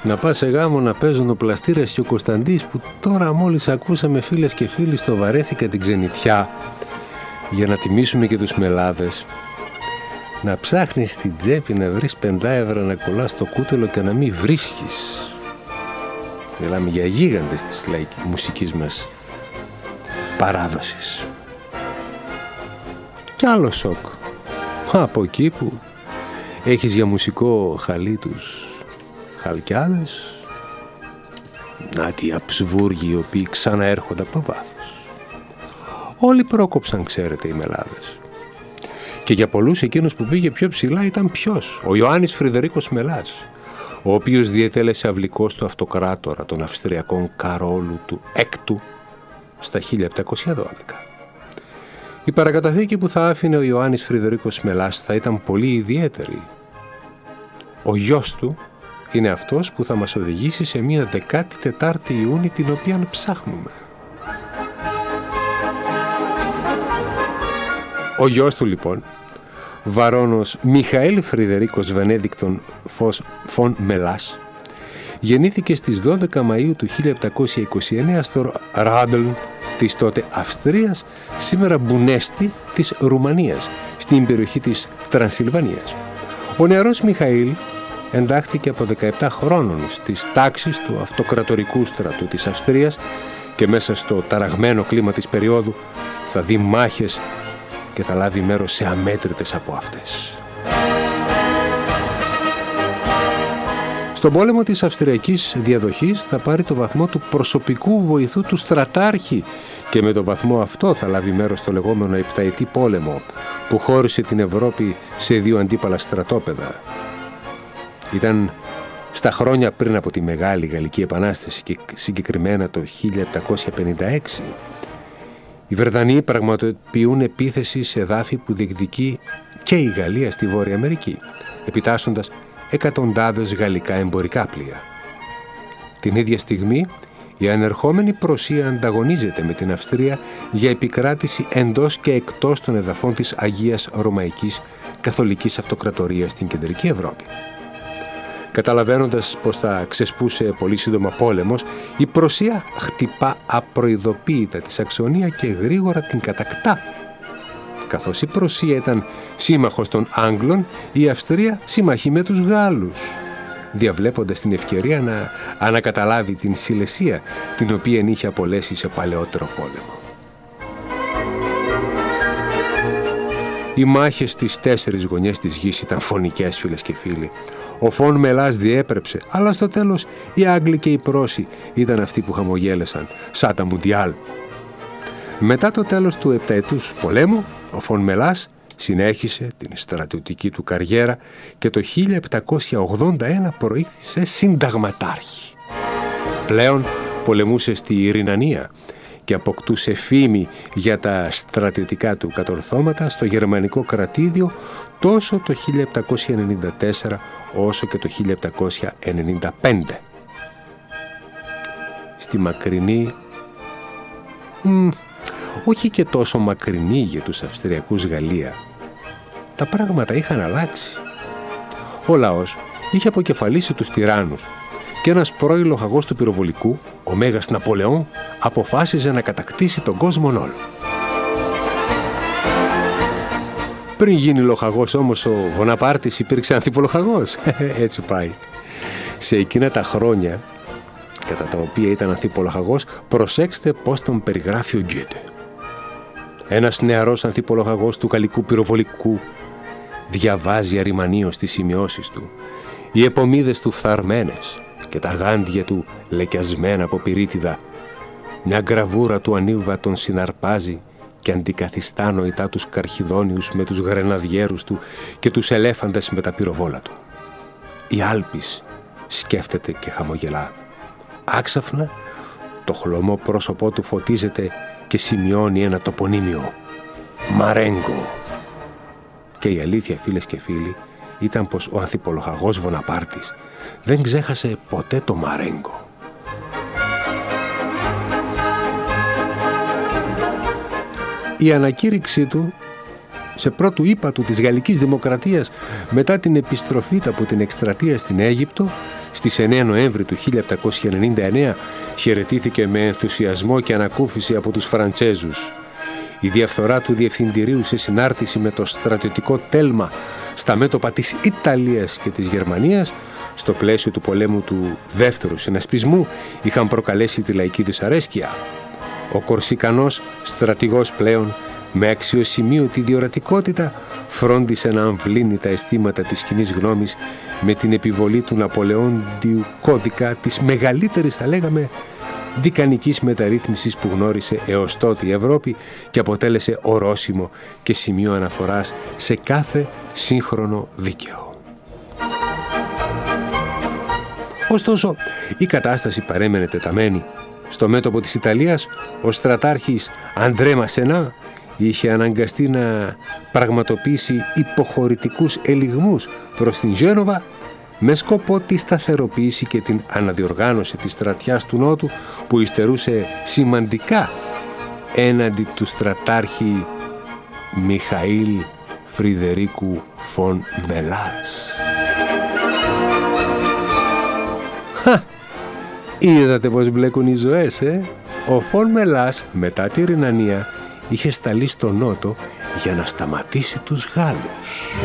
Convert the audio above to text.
Να πας σε γάμο να παίζουν ο Πλαστήρας και ο Κωνσταντής, που τώρα μόλις ακούσαμε φίλες και φίλοι στο βαρέθηκα την ξενιτιά, για να τιμήσουμε και τους μελάδες. Να ψάχνεις στην τσέπη να βρεις 5 ευρώ να κολλάς στο κούτελο και να μην βρίσκεις. Μιλάμε για γίγαντες της μουσικής μας παράδοσης. Κι άλλο σοκ. Από εκεί που έχεις για μουσικό χαλί τους Χαλκιάδες, να τι αψβούργοι οι οποίοι ξαναέρχονται από το βάθος. Όλοι πρόκοψαν, ξέρετε, οι μελάδες. Και για πολλούς εκείνος που πήγε πιο ψηλά ήταν ποιος? Ο Ιωάννης Φρυδερίκος Μελάς, ο οποίος διετέλεσε αυλικός του αυτοκράτορα των Αυστριακών Καρόλου του Έκτου στα 1712. Η παρακαταθήκη που θα άφηνε ο Ιωάννης Φρυδερίκος Μελάς θα ήταν πολύ ιδιαίτερη. Ο γιος του είναι αυτός που θα μας οδηγήσει σε μια 14η Ιούνιου την οποία ψάχνουμε. Ο γιος του λοιπόν, Βαρόνος Μιχαήλ Φρυδερίκος Βενέδικτον φον Μελάς, γεννήθηκε στις 12 Μαΐου του 1729 στο Ράντλ της τότε Αυστρίας, σήμερα Μπουνέστη της Ρουμανίας, στην περιοχή της Τρανσιλβανίας. Ο νεαρός Μιχαήλ εντάχθηκε από 17 χρόνων στις τάξεις του αυτοκρατορικού στρατού της Αυστρίας και μέσα στο ταραγμένο κλίμα της περίοδου θα δει μάχες και θα λάβει μέρος σε αμέτρητες από αυτές. Στον πόλεμο της Αυστριακής διαδοχής θα πάρει το βαθμό του προσωπικού βοηθού του στρατάρχη και με το βαθμό αυτό θα λάβει μέρος στο λεγόμενο επταετή πόλεμο που χώρισε την Ευρώπη σε 2 αντίπαλα στρατόπεδα. Ήταν στα χρόνια πριν από τη Μεγάλη Γαλλική Επανάσταση και συγκεκριμένα το 1756. Οι Βρετανοί πραγματοποιούν επίθεση σε εδάφη που διεκδικεί και η Γαλλία στη Βόρεια Αμερική, επιτάσσοντας εκατοντάδες γαλλικά εμπορικά πλοία. Την ίδια στιγμή, η ανερχόμενη Πρωσία ανταγωνίζεται με την Αυστρία για επικράτηση εντός και εκτός των εδαφών της Αγίας Ρωμαϊκής Καθολικής Αυτοκρατορίας στην Κεντρική Ευρώπη. Καταλαβαίνοντας πως θα ξεσπούσε πολύ σύντομα πόλεμος, η Πρωσία χτυπά απροειδοποίητα τη Σαξονία και γρήγορα την κατακτά. Καθώς η Πρωσία ήταν σύμμαχος των Άγγλων, η Αυστρία σύμμαχη με τους Γάλλους, διαβλέποντας την ευκαιρία να ανακαταλάβει την Σιλεσία, την οποία είχε απολέσει σε παλαιότερο πόλεμο. Οι μάχες στις 4 γωνιές της γης ήταν φωνικές, φίλες και φίλοι. Ο Φον Μελάς διέπρεψε, αλλά στο τέλος οι Άγγλοι και οι Πρόσοι ήταν αυτοί που χαμογέλεσαν, σαν τα Μουντιάλ. Μετά το τέλος του επταετούς πολέμου, ο Φον Μελάς συνέχισε την στρατιωτική του καριέρα και το 1781 προήχθησε συνταγματάρχη. Πλέον πολεμούσε στη Ρινανία και αποκτούσε φήμη για τα στρατιωτικά του κατορθώματα στο γερμανικό κρατήδιο τόσο το 1794 όσο και το 1795. Στη μακρινή, όχι και τόσο μακρινή για τους Αυστριακούς Γαλλία, τα πράγματα είχαν αλλάξει. Ο λαός είχε αποκεφαλίσει τους τυράννους και ένας πρώην λοχαγός του πυροβολικού, ο Μέγας Ναπολεόν, αποφάσιζε να κατακτήσει τον κόσμο όλο. Πριν γίνει λοχαγός όμως ο Βοναπάρτης υπήρξε ανθιπολοχαγός. Έτσι πάει. Σε εκείνα τα χρόνια, κατά τα οποία ήταν ανθιπολοχαγός, προσέξτε πώς τον περιγράφει ο Γκέτε. Ένας νεαρός ανθιπολοχαγός του γαλλικού πυροβολικού διαβάζει αριμανίως τις σημειώσεις του, οι επομίδες του φθαρμένες και τα γάντια του λεκιασμένα από πυρίτιδα. Μια γραβούρα του ανίβα τον συναρπάζει και αντικαθιστά νοητά τους καρχιδόνιους με τους γρεναδιέρους του και τους ελέφαντες με τα πυροβόλα του. Η Άλπης σκέφτεται και χαμογελά. Άξαφνα το χλωμό πρόσωπό του φωτίζεται και σημειώνει ένα τοπονύμιο. Μαρέγκο. Και η αλήθεια, φίλες και φίλοι, ήταν πως ο ανθιπολοχαγός Βοναπάρτης δεν ξέχασε ποτέ το Μαρέγκο. Η ανακήρυξή του σε πρώτου ύπατου της Γαλλικής Δημοκρατίας μετά την επιστροφή του από την εκστρατεία στην Αίγυπτο στις 9 Νοέμβρη του 1799 χαιρετήθηκε με ενθουσιασμό και ανακούφιση από τους Φραντσέζους. Η διαφθορά του διευθυντηρίου σε συνάρτηση με το στρατιωτικό τέλμα στα μέτωπα της Ιταλίας και της Γερμανίας, στο πλαίσιο του πολέμου του δεύτερου συνασπισμού, είχαν προκαλέσει τη λαϊκή δυσαρέσκεια. Ο Κορσικανός στρατηγός πλέον, με αξιοσημείωτη διορατικότητα, φρόντισε να αμβλύνει τα αισθήματα της κοινής γνώμης με την επιβολή του Ναπολεόντιου κώδικα, της μεγαλύτερης, θα λέγαμε, δικανικής μεταρρύθμισης που γνώρισε έως τότε η Ευρώπη και αποτέλεσε ορόσημο και σημείο αναφοράς σε κάθε σύγχρονο δίκαιο. Ωστόσο, η κατάσταση παρέμενε τεταμένη. Στο μέτωπο της Ιταλίας, ο στρατάρχης Αντρέ Μασενά είχε αναγκαστεί να πραγματοποιήσει υποχωρητικούς ελιγμούς προς την Γένοβα με σκοπό τη σταθεροποίηση και την αναδιοργάνωση της στρατιάς του Νότου που υστερούσε σημαντικά έναντι του στρατάρχη Μιχαήλ Φριδερίκου Φον Μελάς. Είδατε πως μπλέκουν οι ζωές, Ο Φον Μελάς μετά τη Ρινανία είχε σταλεί στο Νότο για να σταματήσει τους Γάλλους.